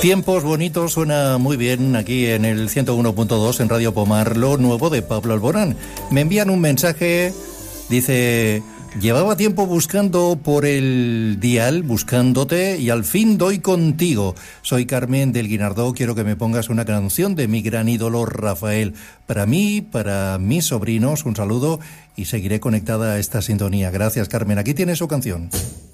Tiempos bonitos suena muy bien aquí en el 101.2 en Radio Pomar, lo nuevo de Pablo Alborán. Me envían un mensaje, dice: llevaba tiempo buscando por el dial, buscándote, y al fin doy contigo. Soy Carmen del Guinardó, quiero que me pongas una canción de mi gran ídolo Rafael. Para mí, para mis sobrinos, un saludo y seguiré conectada a esta sintonía. Gracias, Carmen. Aquí tiene su canción.